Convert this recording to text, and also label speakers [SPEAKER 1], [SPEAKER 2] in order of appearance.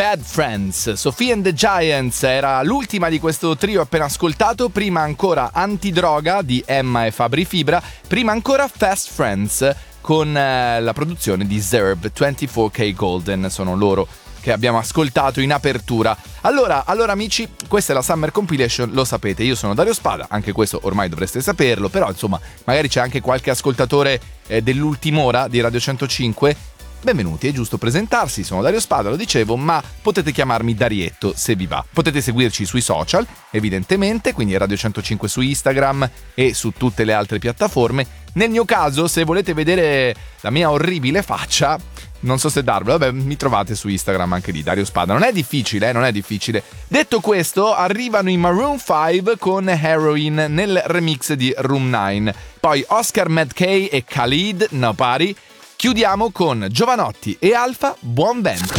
[SPEAKER 1] Bad Friends. Sophie and the Giants era l'ultima di questo trio appena ascoltato, prima ancora Antidroga di Emma e Fabri Fibra, prima ancora Fast Friends con la produzione di Zerb, 24K Golden, sono loro che abbiamo ascoltato in apertura. Allora amici, questa è la Summer Compilation, lo sapete, io sono Dario Spada, anche questo ormai dovreste saperlo, però insomma magari c'è anche qualche ascoltatore dell'ultima ora di Radio 105. Benvenuti, è giusto presentarsi, sono Dario Spada, lo dicevo, ma potete chiamarmi Darietto se vi va. Potete seguirci sui social, evidentemente, quindi Radio 105 su Instagram e su tutte le altre piattaforme. Nel mio caso, se volete vedere la mia orribile faccia, non so se darvelo, vabbè, mi trovate su Instagram anche lì, Dario Spada. Non è difficile, non è difficile. Detto questo, arrivano i Maroon 5 con Heroin nel remix di Room 9. Poi Oscar Mackay e Khalid, Nobody. Chiudiamo con Giovanotti e Alfa, Buon Vento.